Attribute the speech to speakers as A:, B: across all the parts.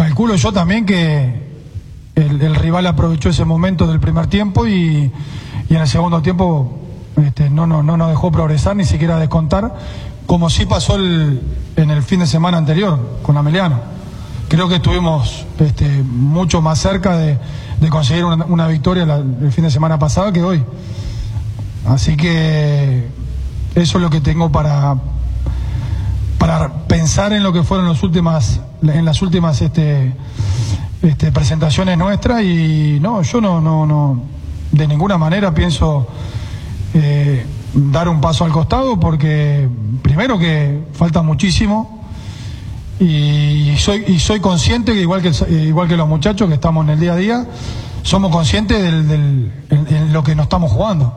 A: calculo yo también que el rival aprovechó ese momento del primer tiempo y en el segundo tiempo no nos dejó progresar, ni siquiera descontar, como sí pasó en el fin de semana anterior con Ameliano. Creo que estuvimos mucho más cerca de conseguir una victoria el fin de semana pasado que hoy. Así que eso es lo que tengo para pensar en lo que fueron en las últimas presentaciones nuestras. Y no, yo no de ninguna manera pienso dar un paso al costado, porque primero que falta muchísimo y soy consciente que igual que los muchachos que estamos en el día a día, somos conscientes en lo que nos estamos jugando.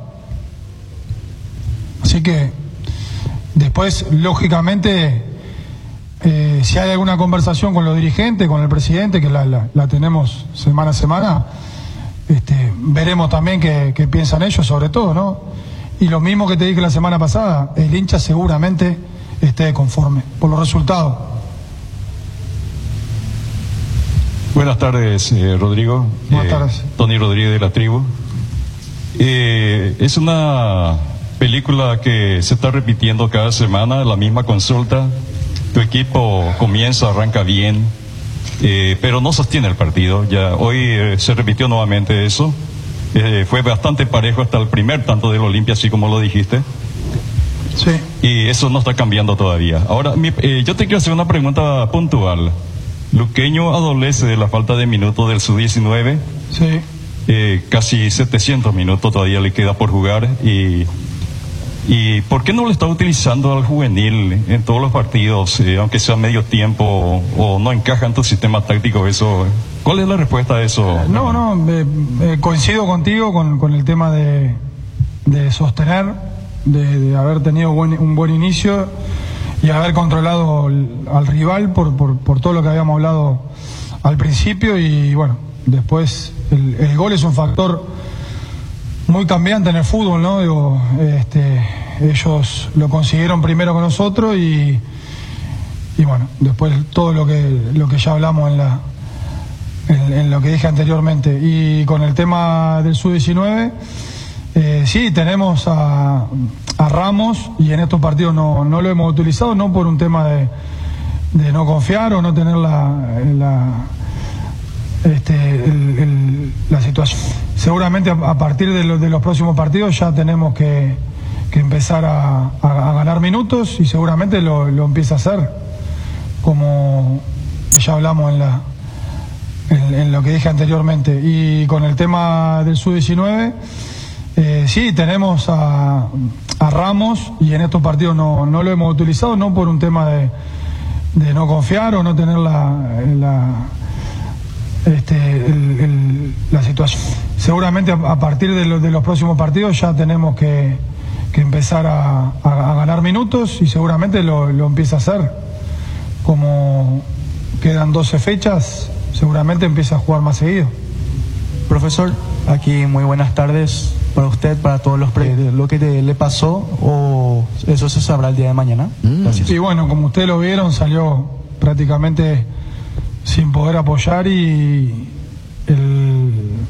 A: Así que después, lógicamente, si hay alguna conversación con los dirigentes, con el presidente, que la tenemos semana a semana, veremos también qué piensan ellos sobre todo, ¿no? Y lo mismo que te dije la semana pasada, el hincha seguramente esté conforme por los resultados.
B: Buenas tardes, Rodrigo.
A: Buenas tardes.
B: Tony Rodríguez de La Tribu. Es una película que se está repitiendo cada semana, la misma consulta. Tu equipo arranca bien, pero no sostiene el partido. Ya hoy se repitió nuevamente eso. Fue bastante parejo hasta el primer tanto del Olimpia, así como lo dijiste.
A: Sí.
B: Y eso no está cambiando todavía. Ahora, yo te quiero hacer una pregunta puntual. Luqueño adolece de la falta de minutos del Sub-19.
A: Sí.
B: Casi 700 minutos todavía le queda por jugar. ¿Y por qué no lo está utilizando al juvenil en todos los partidos, aunque sea medio tiempo, o no encaja en tu sistema táctico eso? ¿Cuál es la respuesta a eso?
A: Coincido contigo con el tema de sostener, de haber tenido un buen inicio y haber controlado al rival por todo lo que habíamos hablado al principio. Y bueno, después el gol es un factor muy cambiante en el fútbol, ¿no? Ellos lo consiguieron primero que nosotros y bueno, después todo lo que ya hablamos en lo que dije anteriormente. Y con el tema del Sub-19, sí, tenemos a Ramos, y en estos partidos no lo hemos utilizado, no por un tema de no confiar o no tener la situación. Seguramente a partir de los próximos partidos ya tenemos que empezar a ganar minutos, y seguramente lo empieza a hacer, como ya hablamos en lo que dije anteriormente. Y con el tema del Sub-19, sí, tenemos a Ramos, y en estos partidos no lo hemos utilizado, no por un tema de no confiar o no tener la situación. Seguramente a partir de los próximos partidos ya tenemos que empezar a ganar minutos, y seguramente lo empieza a hacer. Como quedan 12 fechas, seguramente empieza a jugar más seguido.
C: Profesor, aquí muy buenas tardes para usted, para todos los lo que le pasó, o eso se sabrá el día de mañana. Gracias.
A: Y bueno, como ustedes lo vieron, salió prácticamente sin poder apoyar, y